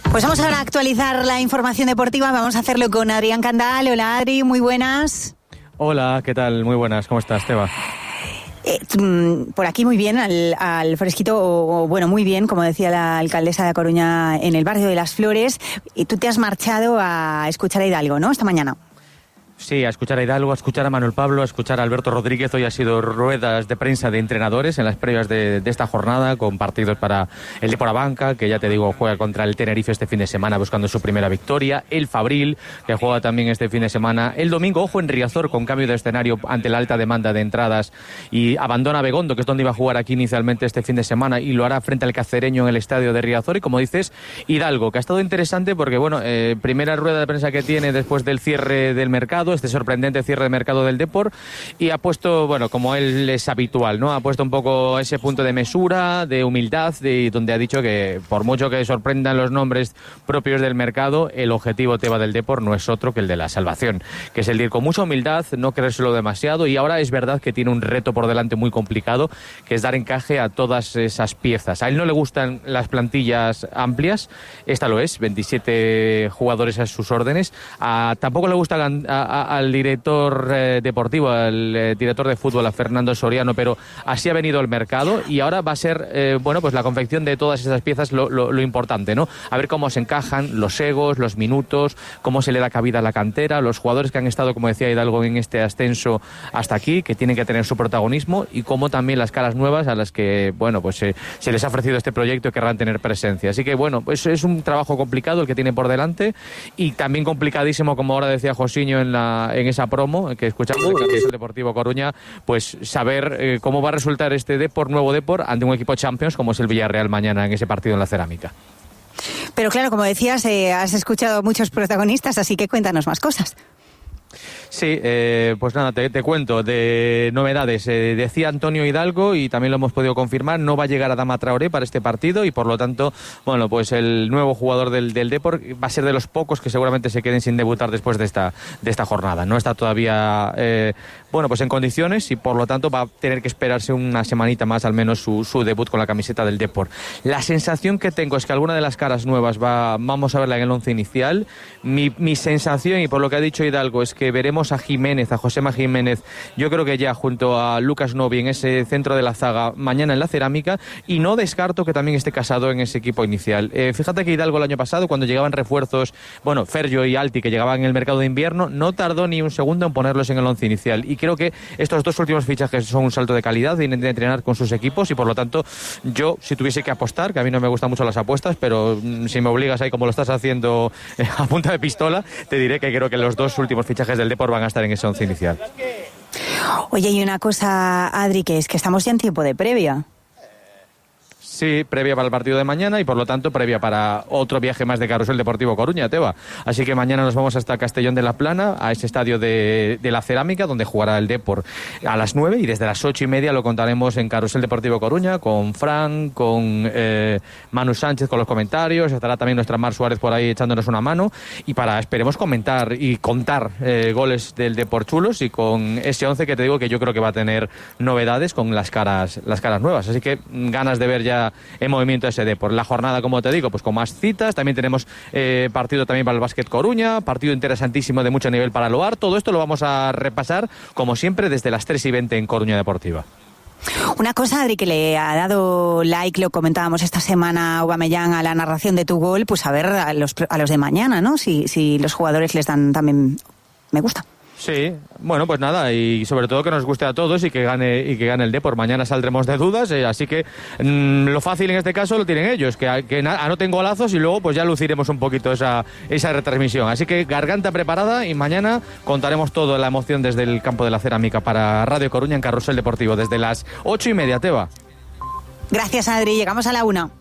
Pues vamos ahora a actualizar la información deportiva. Vamos a hacerlo con Adrián Candal. Hola, Adri, muy buenas. Hola, ¿qué tal? Muy buenas. ¿Cómo estás, Teba? Por aquí muy bien, al fresquito, bueno, muy bien, como decía la alcaldesa de A Coruña, en el barrio de Las Flores. Y tú te has marchado a escuchar a Hidalgo, ¿no?, esta mañana. Sí, a escuchar a Hidalgo, a escuchar a Manuel Pablo, a escuchar a Alberto Rodríguez. Hoy ha sido ruedas de prensa de entrenadores en las previas de esta jornada, con partidos para el Depor Abanca, que ya te digo, juega contra el Tenerife este fin de semana buscando su primera victoria. El Fabril, que juega también este fin de semana. El domingo, ojo, en Riazor, con cambio de escenario ante la alta demanda de entradas, y abandona Begondo, que es donde iba a jugar aquí inicialmente este fin de semana, y lo hará frente al Cacereño en el estadio de Riazor. Y como dices, Hidalgo, que ha estado interesante porque, bueno, primera rueda de prensa que tiene después del cierre del mercado, este sorprendente cierre de mercado del Depor, y ha puesto, bueno, como él es habitual, ¿no? Ha puesto un poco ese punto de mesura, de humildad, donde ha dicho que por mucho que sorprendan los nombres propios del mercado, el objetivo Teba del Depor no es otro que el de la salvación, que es el de ir con mucha humildad, no creérselo demasiado, y ahora es verdad que tiene un reto por delante muy complicado, que es dar encaje a todas esas piezas. A él no le gustan las plantillas amplias, esta lo es, 27 jugadores a sus órdenes. Tampoco le gusta al director deportivo, al director de fútbol, a Fernando Soriano, pero así ha venido el mercado, y ahora va a ser, bueno, pues la confección de todas esas piezas lo importante, ¿no? A ver cómo se encajan los egos, los minutos, cómo se le da cabida a la cantera, los jugadores que han estado, como decía Hidalgo, en este ascenso hasta aquí, que tienen que tener su protagonismo, y cómo también las caras nuevas a las que, bueno, pues se les ha ofrecido este proyecto y querrán tener presencia. Así que, bueno, pues es un trabajo complicado el que tiene por delante, y también complicadísimo, como ahora decía Josiño en esa promo que escuchamos de Carrusel Deportivo Coruña, pues saber cómo va a resultar este nuevo Depor ante un equipo Champions como es el Villarreal mañana en ese partido en la Cerámica. Pero claro, como decías, has escuchado muchos protagonistas, así que cuéntanos más cosas. Sí, pues nada, te cuento de novedades. Decía Antonio Hidalgo, y también lo hemos podido confirmar, no va a llegar Adama Traoré para este partido, y por lo tanto, bueno, pues el nuevo jugador del Depor va a ser de los pocos que seguramente se queden sin debutar después de esta jornada. No está todavía, bueno, pues en condiciones, y por lo tanto va a tener que esperarse una semanita más al menos su debut con la camiseta del Depor. La sensación que tengo es que alguna de las caras nuevas vamos a verla en el once inicial. Mi sensación, y por lo que ha dicho Hidalgo, es que veremos a Jiménez, a Josema Jiménez, yo creo que ya junto a Lucas Novi en ese centro de la zaga mañana en la Cerámica, y no descarto que también esté Casado en ese equipo inicial. Fíjate que Hidalgo el año pasado, cuando llegaban refuerzos, bueno, Ferjo y Alti, que llegaban en el mercado de invierno, no tardó ni un segundo en ponerlos en el once inicial, y creo que estos dos últimos fichajes son un salto de calidad, vienen de entrenar con sus equipos, y por lo tanto yo, si tuviese que apostar, que a mí no me gustan mucho las apuestas, pero si me obligas ahí como lo estás haciendo a punta de pistola, te diré que creo que los dos últimos fichajes del Depor van a estar en ese once inicial. Oye, y una cosa, Adri, que es que estamos ya en tiempo de previa. Sí, previa para el partido de mañana, y por lo tanto previa para otro viaje más de Carrusel Deportivo Coruña, Teba. Así que mañana nos vamos hasta Castellón de la Plana, a ese estadio de la Cerámica, donde jugará el Depor a las 9, y desde las 8:30 lo contaremos en Carrusel Deportivo Coruña, con Fran, con Manu Sánchez con los comentarios, estará también nuestra Mar Suárez por ahí echándonos una mano, y esperemos comentar y contar goles del Depor chulos, y con ese 11 que te digo que yo creo que va a tener novedades con las caras nuevas. Así que ganas de ver ya en movimiento ese Depor. La jornada, como te digo, pues con más citas. También tenemos partido también para el Básquet Coruña, partido interesantísimo de mucho nivel para Loar. Todo esto lo vamos a repasar, como siempre, desde las 3:20 en Coruña Deportiva. Una cosa, Adri, que le ha dado like, lo comentábamos esta semana, Aubameyang, a la narración de tu gol, pues a ver a los de mañana, ¿no? Si los jugadores les dan también me gusta. Sí, bueno, pues nada, y sobre todo que nos guste a todos y que gane el Depor. Mañana saldremos de dudas, así que lo fácil en este caso lo tienen ellos, que anoten golazos, y luego pues ya luciremos un poquito esa retransmisión. Así que garganta preparada, y mañana contaremos toda la emoción desde el campo de la Cerámica para Radio Coruña en Carrusel Deportivo, desde las 8:30, Teba. Gracias, Adri, llegamos a la 1.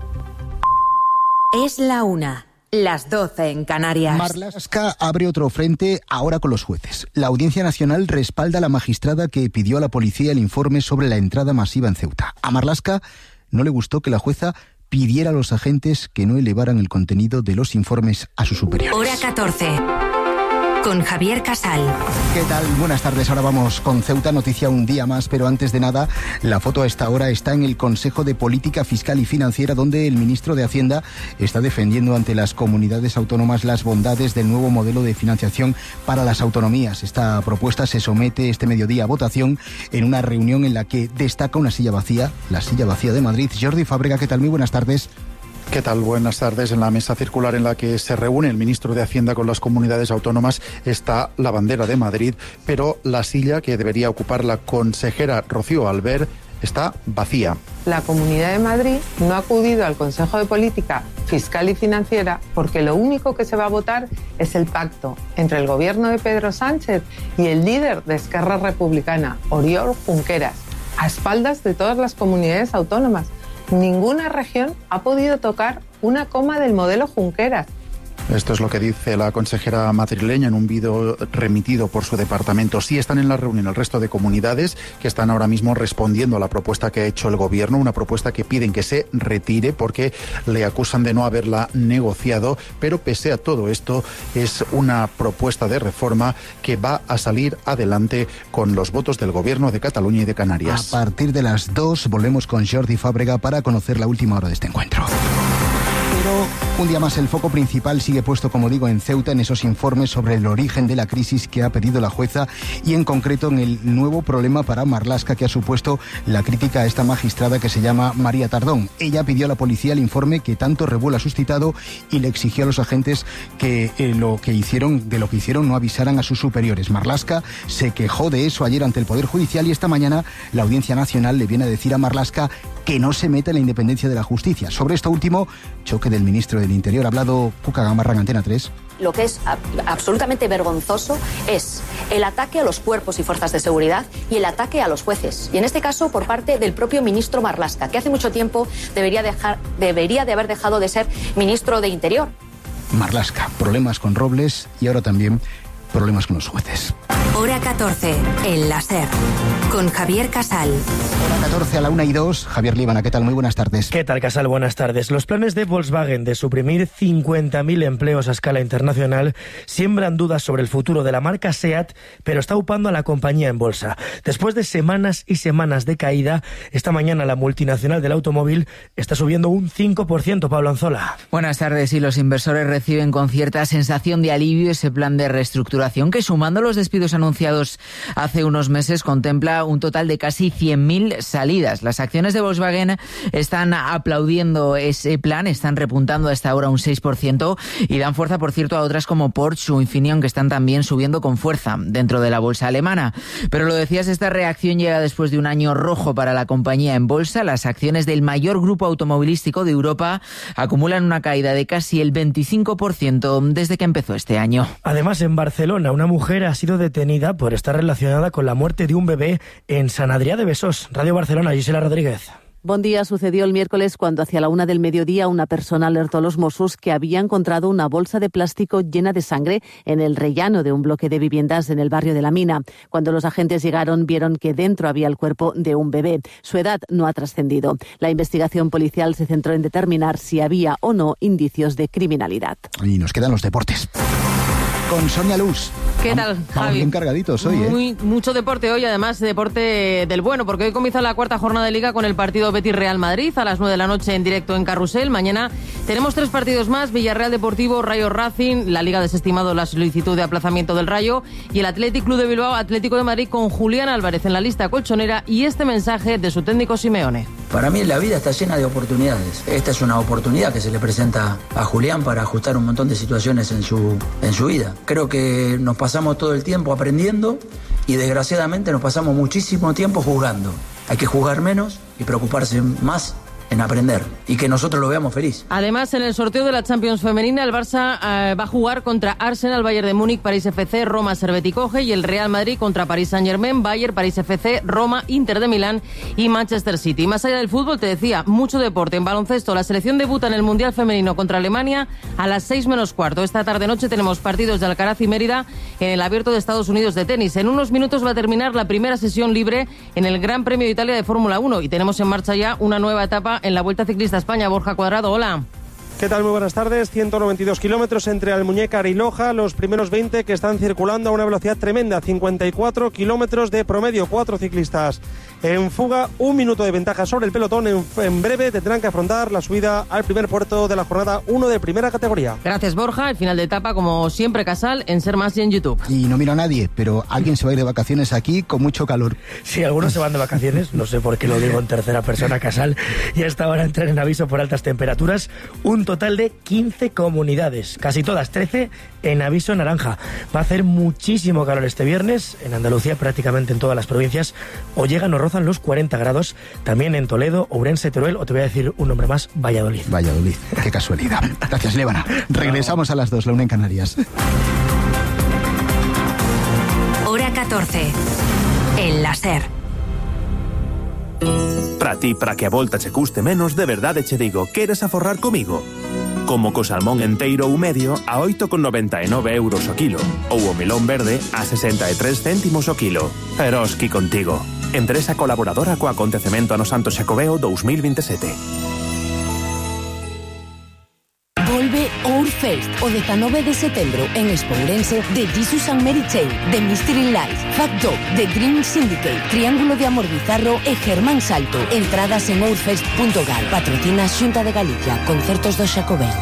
Es la 1. Las 12 en Canarias. Marlaska abre otro frente ahora con los jueces. La Audiencia Nacional respalda a la magistrada que pidió a la policía el informe sobre la entrada masiva en Ceuta. A Marlaska no le gustó que la jueza pidiera a los agentes que no elevaran el contenido de los informes a sus superiores. Hora 14. con Javier Casal. ¿Qué tal? Buenas tardes. Ahora vamos con Ceuta, noticia un día más, pero antes de nada, la foto a esta hora está en el Consejo de Política Fiscal y Financiera, donde el ministro de Hacienda está defendiendo ante las comunidades autónomas las bondades del nuevo modelo de financiación para las autonomías. Esta propuesta se somete este mediodía a votación en una reunión en la que destaca una silla vacía, la silla vacía de Madrid. Jordi Fábrega, ¿qué tal? Muy buenas tardes. ¿Qué tal? Buenas tardes. En la mesa circular en la que se reúne el ministro de Hacienda con las comunidades autónomas está la bandera de Madrid, pero la silla que debería ocupar la consejera Rocío Albert está vacía. La Comunidad de Madrid no ha acudido al Consejo de Política Fiscal y Financiera porque lo único que se va a votar es el pacto entre el gobierno de Pedro Sánchez y el líder de Esquerra Republicana, Oriol Junqueras, a espaldas de todas las comunidades autónomas. Ninguna región ha podido tocar una coma del modelo Junqueras. Esto es lo que dice la consejera madrileña en un vídeo remitido por su departamento. Sí están en la reunión el resto de comunidades que están ahora mismo respondiendo a la propuesta que ha hecho el gobierno, una propuesta que piden que se retire porque le acusan de no haberla negociado, pero pese a todo esto es una propuesta de reforma que va a salir adelante con los votos del gobierno de Cataluña y de Canarias. A partir de las 2 volvemos con Jordi Fábrega para conocer la última hora de este encuentro. Pero un día más el foco principal sigue puesto, como digo, en Ceuta, en esos informes sobre el origen de la crisis que ha pedido la jueza y en concreto en el nuevo problema para Marlaska que ha supuesto la crítica a esta magistrada que se llama María Tardón. Ella pidió a la policía el informe que tanto revuelo ha suscitado y le exigió a los agentes que de lo que hicieron no avisaran a sus superiores. Marlaska se quejó de eso ayer ante el Poder Judicial y esta mañana la Audiencia Nacional le viene a decir a Marlaska que no se meta en la independencia de la justicia. Sobre esto último, choque del ministro del Interior. Ha hablado Cuca Gamarra en Antena 3. Lo que es absolutamente vergonzoso es el ataque a los cuerpos y fuerzas de seguridad y el ataque a los jueces. Y en este caso por parte del propio ministro Marlaska, que hace mucho tiempo debería de haber dejado de ser ministro de Interior. Marlaska, problemas con Robles y ahora también problemas con los jueces. Hora 14, el láser, con Javier Casal. Hora 14 a la 1:02. Javier Líbana, ¿qué tal? Muy buenas tardes. ¿Qué tal, Casal? Buenas tardes. Los planes de Volkswagen de suprimir 50.000 empleos a escala internacional siembran dudas sobre el futuro de la marca SEAT, pero está upando a la compañía en bolsa. Después de semanas y semanas de caída, esta mañana la multinacional del automóvil está subiendo un 5%, Pablo Anzola. Buenas tardes. Y los inversores reciben con cierta sensación de alivio ese plan de reestructuración que, sumando los despidos anunciados hace unos meses, contempla un total de casi 100.000 salidas. Las acciones de Volkswagen están aplaudiendo ese plan, están repuntando hasta ahora un 6% y dan fuerza, por cierto, a otras como Porsche o Infineon, que están también subiendo con fuerza dentro de la bolsa alemana. Pero lo decías, esta reacción llega después de un año rojo para la compañía en bolsa. Las acciones del mayor grupo automovilístico de Europa acumulan una caída de casi el 25% desde que empezó este año. Además, en Barcelona, una mujer ha sido detenida por estar relacionada con la muerte de un bebé en Sant Adrià de Besòs. Radio Barcelona, Gisela Rodríguez. Bon día. Sucedió el miércoles cuando hacia la 1 del mediodía una persona alertó a los Mossos que había encontrado una bolsa de plástico llena de sangre en el rellano de un bloque de viviendas en el barrio de La Mina. Cuando los agentes llegaron, vieron que dentro había el cuerpo de un bebé. Su edad no ha trascendido. La investigación policial se centró en determinar si había o no indicios de criminalidad. Y nos quedan los deportes. Con Sonia Luz. ¿Qué tal, Javi? Vamos bien cargaditos hoy, Mucho deporte hoy, además deporte del bueno, porque hoy comienza la cuarta jornada de Liga con el partido Betis-Real Madrid a las 9 de la noche en directo en Carrusel. Mañana tenemos 3 partidos más: Villarreal Deportivo, Rayo Racing. La Liga ha desestimado la solicitud de aplazamiento del Rayo. Y el Athletic Club de Bilbao, Atlético de Madrid, con Julián Álvarez en la lista colchonera y este mensaje de su técnico Simeone. Para mí la vida está llena de oportunidades. Esta es una oportunidad que se le presenta a Julián para ajustar un montón de situaciones en su vida. Creo que nos pasamos todo el tiempo aprendiendo y desgraciadamente nos pasamos muchísimo tiempo jugando. Hay que jugar menos y preocuparse más en aprender y que nosotros lo veamos feliz. Además, en el sorteo de la Champions femenina, el Barça va a jugar contra Arsenal, Bayern de Múnich, París FC, Roma, Servette, y el Real Madrid contra París Saint-Germain, Bayern, París FC, Roma, Inter de Milán y Manchester City. Más allá del fútbol, te decía, mucho deporte. En baloncesto, la selección debuta en el Mundial Femenino contra Alemania a las 6:15. Esta tarde-noche tenemos partidos de Alcaraz y Mérida en el Abierto de Estados Unidos de tenis. En unos minutos va a terminar la primera sesión libre en el Gran Premio de Italia de Fórmula 1 y tenemos en marcha ya una nueva etapa en la Vuelta Ciclista a España. Borja Cuadrado, hola. ¿Qué tal? Muy buenas tardes. 192 kilómetros entre Almuñécar y Loja, los primeros 20 que están circulando a una velocidad tremenda, 54 kilómetros de promedio, 4 ciclistas en fuga, 1 minuto de ventaja sobre el pelotón. En breve tendrán que afrontar la subida al primer puerto de la jornada 1 de primera categoría. Gracias, Borja. El final de etapa, como siempre, Casal, en Ser Más y en YouTube. Y no miro a nadie, pero alguien se va a ir de vacaciones aquí con mucho calor. Sí, algunos se van de vacaciones, no sé por qué lo digo en tercera persona, Casal, y hasta ahora entran en aviso por altas temperaturas. Un total de 15 comunidades, casi todas 13 en aviso naranja. Va a hacer muchísimo calor este viernes, en Andalucía prácticamente en todas las provincias, o llegan o rozan los 40 grados, también en Toledo, Ourense, Teruel, o te voy a decir un nombre más, Valladolid. Valladolid, qué casualidad. Gracias, Lébana. Regresamos a las 2, la 1 en Canarias. Hora 14. El láser. Para ti, para que a volta che custe menos, de verdade che digo, queres aforrar comigo? Como co salmón enteiro ou medio a 8,99 euros o kilo, ou o melón verde a 63 céntimos o kilo. Eroski contigo. Empresa colaboradora co acontecemento ano Santo Xacobeo 2027. Volve Ourfest o 19 de setembro en Expo Ourense de Jesus and Mary Chain, The Mystery Life, Fat Dog, The Green Syndicate, Triángulo de Amor Bizarro e Germán Salto. Entradas en ourfest.gal. Patrocina Xunta de Galicia. Concertos do Xacobeo.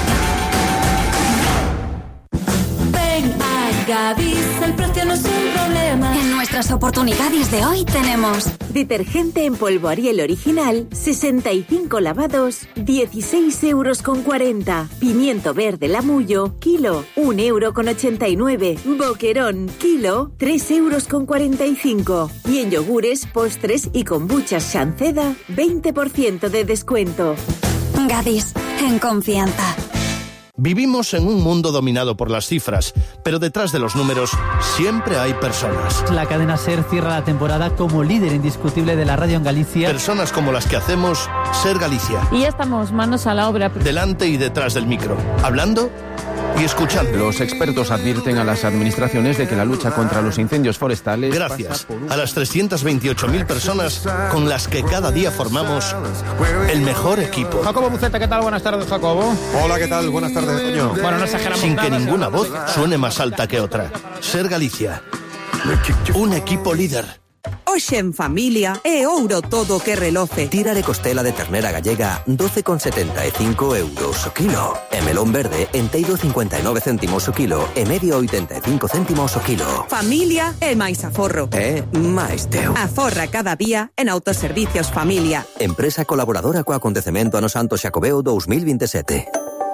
Ven a Gadis, el precio no es un problema. En nuestras oportunidades de hoy tenemos detergente en polvo Ariel original, 65 lavados, 16,40 euros. Pimiento verde Lamullo, kilo, 1,89 €. Boquerón, kilo, 3,45 €. Y en yogures, postres y kombuchas Shanceda, 20% de descuento. Gadis, en confianza. Vivimos en un mundo dominado por las cifras, pero detrás de los números siempre hay personas. La cadena SER cierra la temporada como líder indiscutible de la radio en Galicia. Personas como las que hacemos SER Galicia. Y ya estamos manos a la obra. Delante y detrás del micro, hablando y escuchando. Los expertos advierten a las administraciones de que la lucha contra los incendios forestales... Gracias a las 328.000 personas con las que cada día formamos el mejor equipo. Jacobo Buceta, ¿qué tal? Buenas tardes, Jacobo. Hola, ¿qué tal? Buenas tardes, Toño. Bueno, no exageramos Sin nada, que ninguna voz suene más alta que otra. SER Galicia. Un equipo líder. Hoxe en familia é ouro todo que reloce. Tira de costela de ternera gallega 12,75 euros o kilo. E melón verde enteiro 59 céntimos o kilo e medio 85 céntimos o kilo. Familia é máis aforro. É máis teu. Aforra cada día en Autoservicios Familia. Empresa colaboradora co acontecemento ano Santo Xacobeo 2027.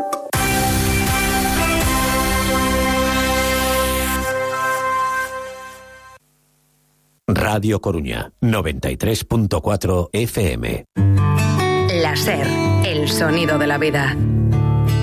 Radio Coruña, 93.4 FM. La SER, el sonido de la vida.